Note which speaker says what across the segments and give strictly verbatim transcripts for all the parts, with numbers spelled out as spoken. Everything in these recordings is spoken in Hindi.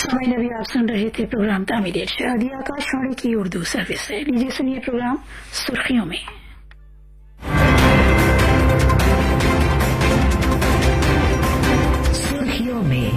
Speaker 1: हमें अभी आप सुन रहे थे प्रोग्राम तामीर शादी आकाशवाणी की उर्दू सर्विस है। लीजिए सुनिए प्रोग्राम सुर्खियों में।
Speaker 2: सुर्खियों में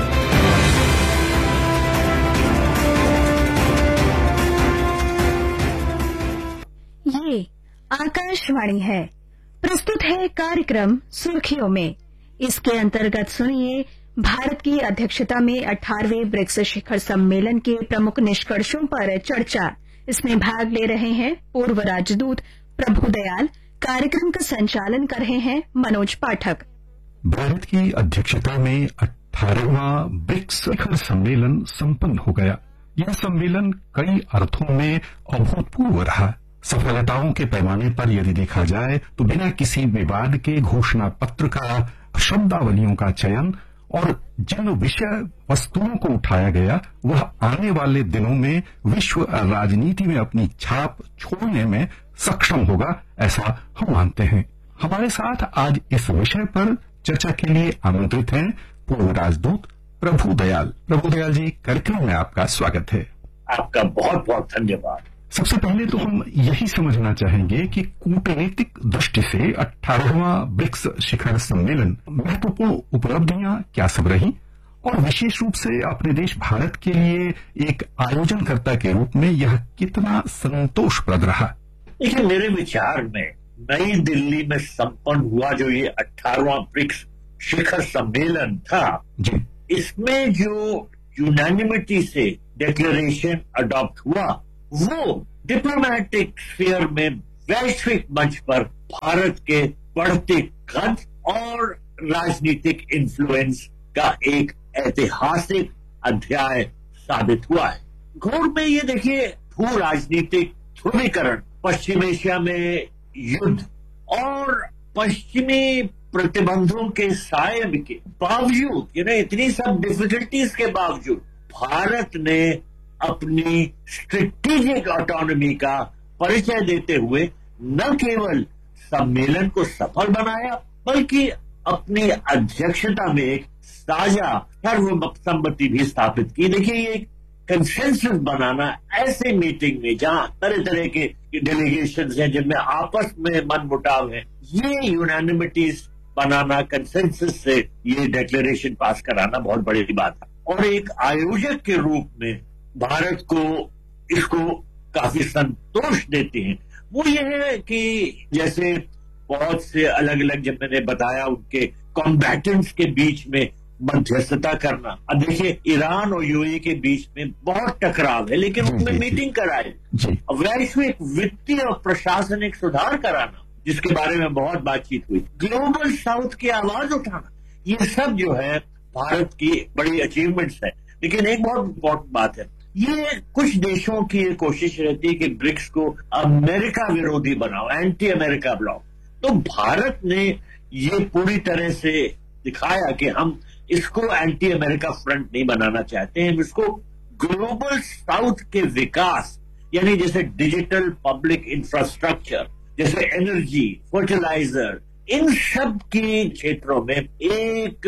Speaker 3: ये आकाशवाणी है। प्रस्तुत है कार्यक्रम सुर्खियों में। इसके अंतर्गत सुनिए भारत की अध्यक्षता में अठारहवें ब्रिक्स शिखर सम्मेलन के प्रमुख निष्कर्षों पर चर्चा। इसमें भाग ले रहे हैं पूर्व राजदूत प्रभुदयाल। कार्यक्रम का संचालन कर रहे हैं मनोज पाठक।
Speaker 4: भारत की अध्यक्षता में अठारहवां ब्रिक्स शिखर सम्मेलन संपन्न हो गया। यह सम्मेलन कई अर्थों में अभूतपूर्व रहा। सफलताओं के पैमाने पर यदि देखा जाए तो बिना किसी विवाद के घोषणा पत्र का, शब्दावलियों का चयन और जिन विषय वस्तुओं को उठाया गया वह आने वाले दिनों में विश्व राजनीति में अपनी छाप छोड़ने में सक्षम होगा, ऐसा हम मानते हैं। हमारे साथ आज इस विषय पर चर्चा के लिए आमंत्रित हैं पूर्व राजदूत प्रभुदयाल। प्रभुदयाल जी, कार्यक्रम में आपका स्वागत है।
Speaker 5: आपका बहुत बहुत धन्यवाद।
Speaker 4: सबसे पहले तो हम यही समझना चाहेंगे कि कूटनीतिक दृष्टि से अठारहवां ब्रिक्स शिखर सम्मेलन महत्वपूर्ण उपलब्धियां क्या सब रही और विशेष रूप से अपने देश भारत के लिए एक आयोजनकर्ता के रूप में यह कितना संतोषप्रद रहा?
Speaker 5: देखिए, मेरे विचार में नई दिल्ली में संपन्न हुआ जो ये अठारहवां ब्रिक्स शिखर सम्मेलन था
Speaker 4: जी,
Speaker 5: इसमें जो यूनानिमिटी से डिक्लेरेशन अडॉप्ट हुआ वो डिप्लोमेटिक स्फीयर में वैश्विक मंच पर भारत के बढ़ते कद और राजनीतिक इन्फ्लुएंस का एक ऐतिहासिक अध्याय साबित हुआ है। घोर में ये देखिए, भू राजनीतिक ध्रुवीकरण, पश्चिम एशिया में युद्ध और पश्चिमी प्रतिबंधों के साये के बावजूद, यानी इतनी सब डिफिकल्टीज के बावजूद भारत ने अपनी स्ट्रेटेजिक ऑटोनॉमी का परिचय देते हुए न केवल सम्मेलन को सफल बनाया बल्कि अपनी अध्यक्षता में एक साझा सर्वसम्मति भी स्थापित की। देखिए, ये कंसेंसस बनाना ऐसे मीटिंग में जहां तरह तरह के डेलीगेशंस हैं जिनमें आपस में मनमुटाव है, ये यूनानिमिटीज बनाना, कंसेंसस से ये डिक्लेरेशन पास कराना बहुत बड़ी बात है। और एक आयोजक के रूप में भारत को इसको काफी संतोष देते हैं वो ये है कि जैसे बहुत से अलग अलग, जब मैंने बताया, उनके कॉम्बैटेंट्स के बीच में मध्यस्थता करना। अब देखिए, ईरान और यूएई के बीच में बहुत टकराव है लेकिन उनमें मीटिंग कराए, वैश्विक वित्तीय और प्रशासनिक सुधार कराना जिसके बारे में बहुत बातचीत हुई, ग्लोबल साउथ की आवाज उठाना, ये सब जो है भारत की बड़ी अचीवमेंट्स है। लेकिन एक बहुत इंपॉर्टेंट बात है, ये कुछ देशों की ये कोशिश रहती है कि ब्रिक्स को अमेरिका विरोधी बनाओ, एंटी अमेरिका ब्लॉक। तो भारत ने ये पूरी तरह से दिखाया कि हम इसको एंटी अमेरिका फ्रंट नहीं बनाना चाहते हैं, इसको ग्लोबल साउथ के विकास, यानी जैसे डिजिटल पब्लिक इंफ्रास्ट्रक्चर, जैसे एनर्जी, फर्टिलाइजर, इन सब के क्षेत्रों में एक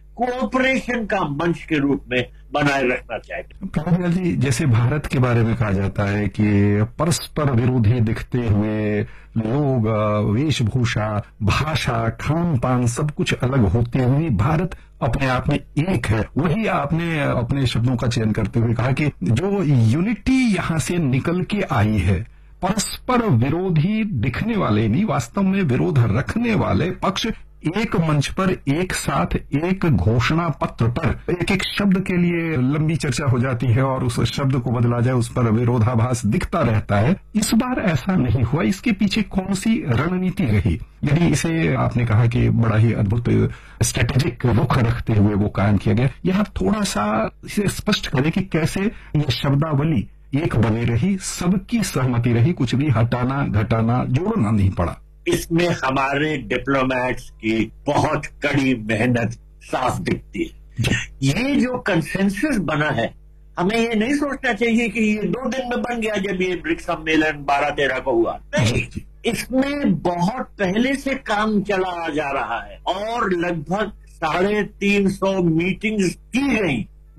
Speaker 5: कोऑपरेशन का मंच के रूप में बनाए रखना चाहिए।
Speaker 4: प्रभुदयाल जी, जैसे भारत के बारे में कहा जाता है कि परस्पर विरोधी दिखते हुए लोग, वेशभूषा, भाषा, खान पान सब कुछ अलग होते हुए भारत अपने आप में एक है। वही आपने अपने शब्दों का चयन करते हुए कहा कि जो यूनिटी यहां से निकल के आई है, परस्पर विरोधी दिखने वाले नहीं, वास्तव में विरोध रखने वाले पक्ष एक मंच पर एक साथ एक घोषणा पत्र पर एक एक शब्द के लिए लंबी चर्चा हो जाती है और उस शब्द को बदला जाए, उस पर विरोधाभास दिखता रहता है। इस बार ऐसा नहीं हुआ। इसके पीछे कौन सी रणनीति रही? यदि इसे आपने कहा कि बड़ा ही अद्भुत स्ट्रेटेजिक रुख रखते हुए वो कायम किया गया, यहाँ थोड़ा सा इसे स्पष्ट करें कि कैसे ये शब्दावली एक बनी रही, सबकी सहमति रही, कुछ भी हटाना घटाना जोड़ना नहीं पड़ा।
Speaker 5: इसमें हमारे डिप्लोमेट्स की बहुत कड़ी मेहनत साफ दिखती है। ये जो कंसेंसस बना है, हमें ये नहीं सोचना चाहिए कि ये दो दिन में बन गया जब ये ब्रिक्स सम्मेलन बारह तेरह को हुआ। नहीं, इसमें बहुत पहले से काम चला जा रहा है और लगभग साढ़े तीन सौ मीटिंग्स की गई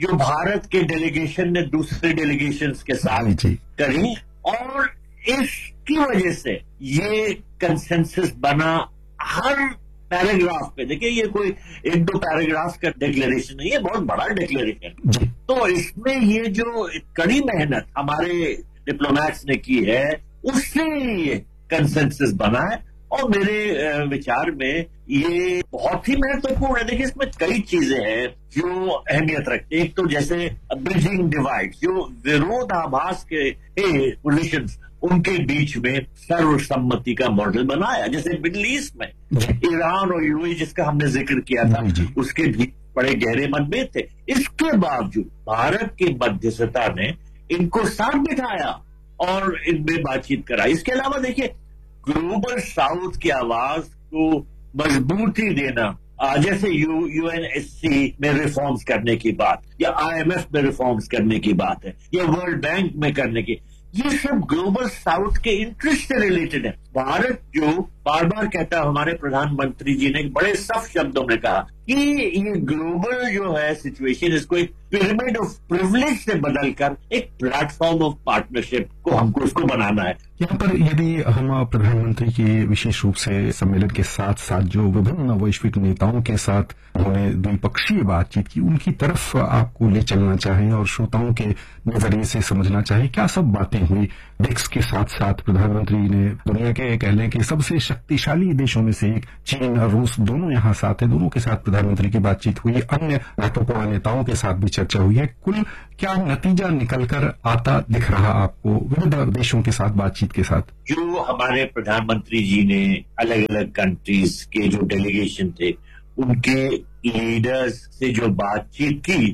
Speaker 5: जो भारत के डेलीगेशन ने दूसरे डेलीगेशंस के साथ करी, और इसकी वजह से ये कंसेंसस बना हर पैराग्राफ पे। देखिए ये कोई एक दो पैराग्राफ का डिक्लेरेशन नहीं है, बहुत बड़ा डिक्लेरेशन। तो इसमें ये जो कड़ी मेहनत हमारे डिप्लोमैट्स ने की है उससे ये कंसेंसस बना है, और मेरे विचार में ये बहुत ही महत्वपूर्ण है। देखिए इसमें कई चीजें हैं जो अहमियत रखती है। एक तो जैसे ब्रिजिंग डिवाइड, जो विरोधाभास के पोजिशंस उनके बीच में सर्वसम्मति का मॉडल बनाया। जैसे मिडिल ईस्ट में ईरान और यूएई जिसका हमने जिक्र किया था, उसके बीच बड़े गहरे मतभेद थे। इसके बावजूद भारत की मध्यस्थता ने इनको साथ बिठाया और इनमें बातचीत कराई। इसके अलावा देखिए ग्लोबल साउथ की आवाज को मजबूती देना, जैसे यू यूएनएससी में रिफॉर्म्स करने की बात, या आईएमएफ में रिफॉर्म्स करने की बात है, या वर्ल्ड बैंक में करने की, ये सब ग्लोबल साउथ के इंटरेस्ट से रिलेटेड है। भारत जो बार बार कहता है, हमारे प्रधानमंत्री जी ने बड़े सख्त शब्दों में कहा कि ये ग्लोबल जो है सिचुएशन, इसको एक पिरामिड ऑफ प्रिविलेज से बदलकर एक प्लेटफॉर्म ऑफ पार्टनरशिप को हमको उसको बनाना है।
Speaker 4: यहाँ पर यदि हम प्रधानमंत्री की विशेष रूप से सम्मेलन के साथ साथ जो विभिन्न वैश्विक नेताओं के साथ उन्होंने द्विपक्षीय बातचीत की, उनकी तरफ आपको ले चलना चाहें और श्रोताओं के नजरिए से समझना चाहें, क्या सब बातें हुई ब्रिक्स के साथ साथ? प्रधानमंत्री ने दुनिया के कह लें कि सबसे शक्तिशाली देशों में से एक चीन और रूस दोनों यहाँ साथ है, दोनों के साथ प्रधानमंत्री की बातचीत हुई, अन्य महत्वपूर्ण नेताओं के साथ भी चर्चा हुई है। कुल क्या नतीजा निकलकर आता दिख रहा आपको विभिन्न देशों के साथ बातचीत के साथ?
Speaker 5: जो हमारे प्रधानमंत्री जी ने अलग अलग कंट्रीज के जो डेलीगेशन थे उनके लीडर्स से जो बातचीत की,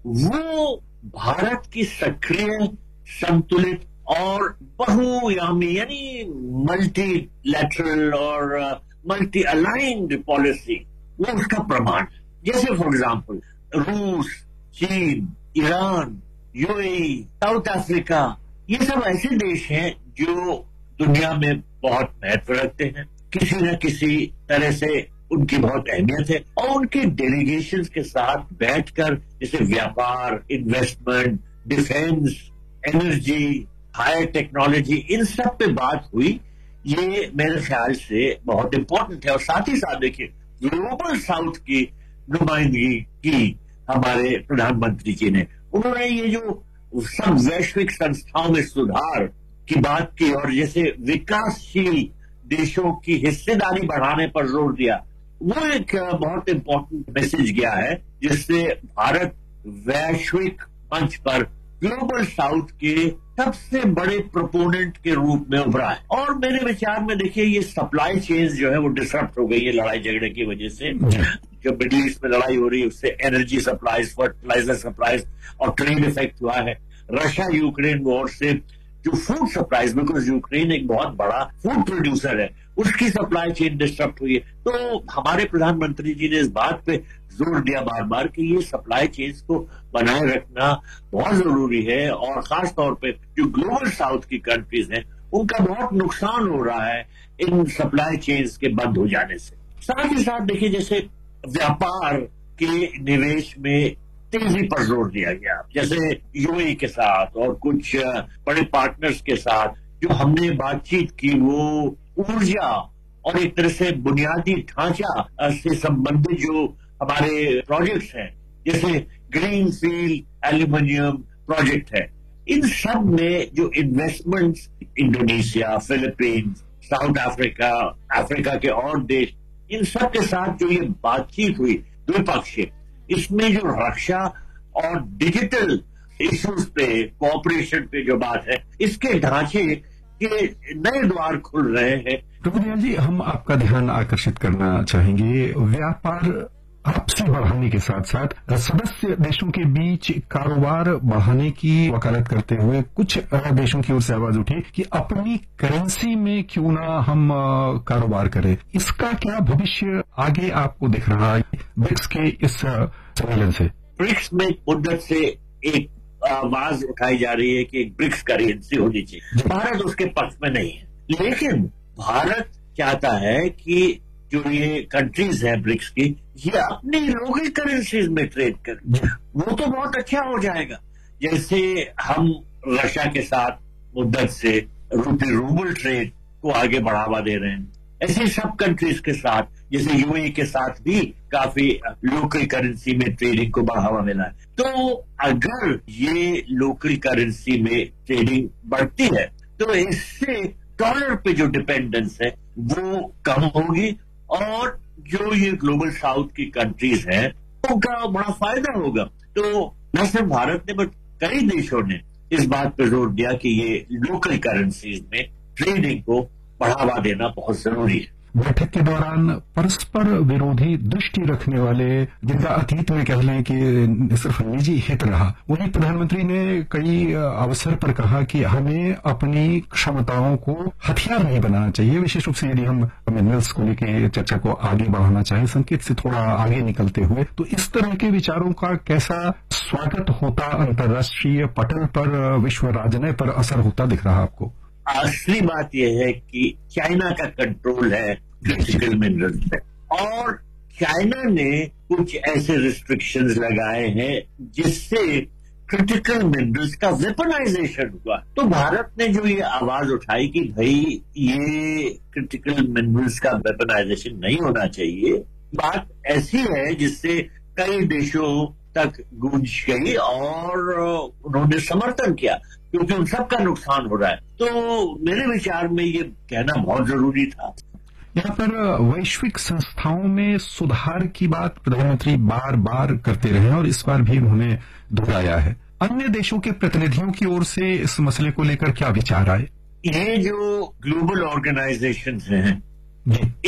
Speaker 5: वो भारत की सक्रिय, संतुलित और बहुआयामी यानी मल्टीलैटरल और मल्टी अलाइंड पॉलिसी, वो उसका प्रमाण है। जैसे फॉर एग्जांपल रूस, चीन, ईरान, यूएई, साउथ अफ्रीका, ये सब ऐसे देश हैं जो दुनिया में बहुत महत्व रखते हैं, किसी न किसी तरह से उनकी बहुत अहमियत है, और उनके डेलीगेशंस के साथ बैठकर जैसे व्यापार, investment, defence, energy, higher technology, इन सब पे बात हुई। ये मेरे ख्याल से बहुत इंपॉर्टेंट है। और साथ ही साथ देखिए ग्लोबल साउथ की नुमाइंदगी की हमारे प्रधानमंत्री जी ने, उन्होंने ये जो सब वैश्विक संस्थाओं में सुधार की बात की और जैसे विकासशील देशों की हिस्सेदारी बढ़ाने पर जोर दिया, वो एक बहुत इंपॉर्टेंट मैसेज गया है, जिससे भारत वैश्विक मंच पर ग्लोबल साउथ के सबसे बड़े प्रोपोनेंट के रूप में उभरा है। और मेरे विचार में देखिए ये सप्लाई चेन्स जो है वो डिसरप्ट हो गई है लड़ाई झगड़े की वजह से। जो मिडिल ईस्ट में लड़ाई हो रही है उससे एनर्जी सप्लाईज, फर्टिलाइजर सप्लाईज और ट्रेड इफेक्ट हुआ है। रशिया यूक्रेन वॉर से जो फूड सप्लाईज, बिकॉज यूक्रेन एक बहुत बड़ा फूड प्रोड्यूसर है, उसकी सप्लाई चेन डिस्टर्ब हुई है। तो हमारे प्रधानमंत्री जी ने इस बात पे जोर दिया बार बार कि ये सप्लाई चेन्स को बनाए रखना बहुत जरूरी है, और खास तौर पे जो ग्लोबल साउथ की कंट्रीज हैं उनका बहुत नुकसान हो रहा है इन सप्लाई चेन्स के बंद हो जाने से। साथ ही साथ देखिए जैसे व्यापार के निवेश में तेजी पर जोर दिया गया, जैसे यूएई के साथ और कुछ बड़े पार्टनर्स के साथ जो हमने बातचीत की, वो ऊर्जा और एक तरह से बुनियादी ढांचा से संबंधित जो हमारे प्रोजेक्ट्स हैं, जैसे ग्रीन फील्ड एल्यूमिनियम प्रोजेक्ट है, इन सब में जो investments Indonesia, Philippines, south Africa, Africa के और देश, इन सब के साथ जो ये बातचीत हुई द्विपक्षीय, इसमें जो रक्षा और डिजिटल इश्यूज पे, कोऑपरेशन पे जो बात है, इसके ढांचे के नए द्वार खुल रहे हैं।
Speaker 4: प्रभुदयाल जी, हम आपका ध्यान आकर्षित करना चाहेंगे व्यापार आपसी बढ़ाने के साथ साथ सदस्य देशों के बीच कारोबार बढ़ाने की वकालत करते हुए कुछ देशों की ओर से आवाज उठी कि अपनी करेंसी में क्यों ना हम कारोबार करें। इसका क्या भविष्य आगे आपको दिख रहा है ब्रिक्स के इस सम्मेलन से?
Speaker 5: ब्रिक्स में मुद्दत से एक आवाज उठाई जा रही है कि एक ब्रिक्स करेंसी होनी चाहिए। भारत उसके पक्ष में नहीं है, लेकिन भारत चाहता है कि जो ये कंट्रीज हैं ब्रिक्स की, ये अपनी लोकल करेंसीज में ट्रेड करें, वो तो बहुत अच्छा हो जाएगा। जैसे हम रशिया के साथ मुद्दत से रूपी रूबल ट्रेड को आगे बढ़ावा दे रहे हैं, ऐसे सब कंट्रीज के साथ, जैसे यूएई के साथ भी काफी लोकल करेंसी में ट्रेडिंग को बढ़ावा मिला है। तो अगर ये लोकल करेंसी में ट्रेडिंग बढ़ती है तो इससे डॉलर पे जो डिपेंडेंस है वो कम होगी और जो ये ग्लोबल साउथ की कंट्रीज हैं उनका बड़ा फायदा होगा। तो न सिर्फ भारत ने बट कई देशों ने इस बात पर जोर दिया कि ये लोकल करेंसीज में ट्रेडिंग को बढ़ावा देना बहुत जरूरी है।
Speaker 4: बैठक के दौरान परस्पर विरोधी दृष्टि रखने वाले, जिनका अतीत में कह लें कि सिर्फ निजी हित रहा, वहीं प्रधानमंत्री ने कई अवसर पर कहा कि हमें अपनी क्षमताओं को हथियार नहीं बनाना चाहिए। विशेष रूप से यदि हम मिनरल्स को लेकर चर्चा को आगे बढ़ाना चाहें, संकेत से थोड़ा आगे निकलते हुए, तो इस तरह के विचारों का कैसा स्वागत होता, अंतर्राष्ट्रीय पटल पर, विश्व राजनय पर असर होता दिख रहा आपको?
Speaker 5: असली बात यह है कि चाइना का कंट्रोल है क्रिटिकल मिनरल्स पे, और चाइना ने कुछ ऐसे रिस्ट्रिक्शंस लगाए हैं जिससे क्रिटिकल मिनरल्स का वेपनाइजेशन हुआ। तो भारत ने जो ये आवाज उठाई कि भाई ये क्रिटिकल मिनरल्स का वेपनाइजेशन नहीं होना चाहिए, बात ऐसी है जिससे कई देशों तक गूंज गई और उन्होंने समर्थन किया, क्योंकि उन सबका नुकसान हो रहा है। तो मेरे विचार में ये कहना बहुत जरूरी था।
Speaker 4: यहाँ पर वैश्विक संस्थाओं में सुधार की बात प्रधानमंत्री बार बार करते रहे और इस बार भी उन्होंने दोहराया है। अन्य देशों के प्रतिनिधियों की ओर से इस मसले को लेकर क्या विचार आए?
Speaker 5: ये जो ग्लोबल ऑर्गेनाइजेशंस हैं